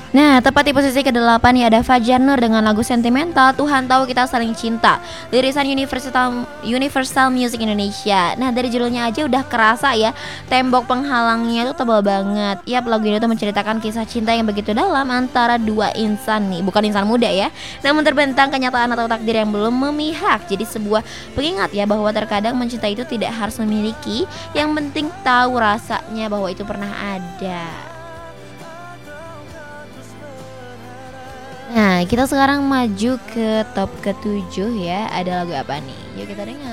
Nah, tepat di posisi ke-8 nih ada Fajar Nur dengan lagu sentimental Tuhan Tahu Kita Saling Cinta, lirisan Universal Music Indonesia. Nah, dari judulnya aja udah kerasa ya, tembok penghalangnya tuh tebal banget. Yap, lagu ini tuh menceritakan kisah cinta yang begitu dalam antara dua insan nih, bukan insan muda ya. Namun terbentang kenyataan atau takdir yang belum memihak. Jadi sebuah pengingat ya bahwa terkadang mencinta itu tidak harus memiliki, yang penting tahu rasanya bahwa itu pernah ada. Nah, kita sekarang maju ke top ke-7 ya. Ada lagu apa nih? Yuk kita dengar.